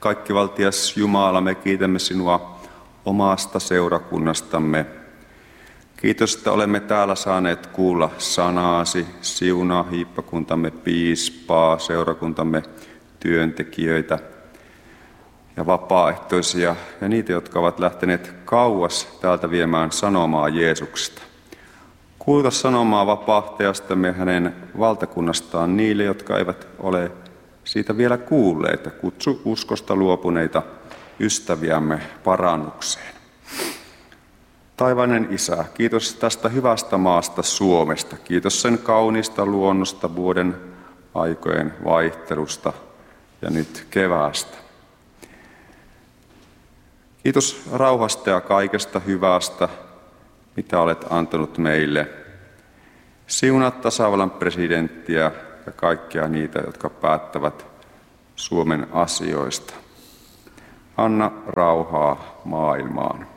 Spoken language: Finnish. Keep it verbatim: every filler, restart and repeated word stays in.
kaikkivaltias Jumala, me kiitämme sinua omasta seurakunnastamme. Kiitos, että olemme täällä saaneet kuulla sanaasi, siunaa hiippakuntamme piispaa, seurakuntamme työntekijöitä ja vapaaehtoisia ja niitä, jotka ovat lähteneet kauas täältä viemään sanomaa Jeesuksesta. Kuuluta sanomaa vapahtajastamme hänen valtakunnastaan niille, jotka eivät ole siitä vielä kuulleet, ja kutsu uskosta luopuneita ystäviämme parannukseen. Taivainen Isä, kiitos tästä hyvästä maasta Suomesta. Kiitos sen kauniista luonnosta, vuoden aikojen vaihtelusta ja nyt keväästä. Kiitos rauhasta ja kaikesta hyvästä, mitä olet antanut meille. Siunaa tasavallan presidenttiä ja kaikkia niitä, jotka päättävät Suomen asioista. Anna rauhaa maailmaan.